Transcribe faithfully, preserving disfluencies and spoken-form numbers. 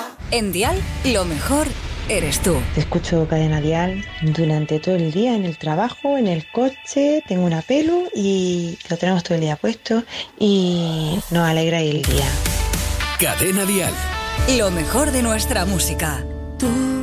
En Dial, lo mejor eres tú. Te escucho Cadena Dial durante todo el día, en el trabajo, en el coche, tengo una pelu y lo tenemos todo el día puesto y nos alegra el día. Cadena Dial. Lo mejor de nuestra música. Tú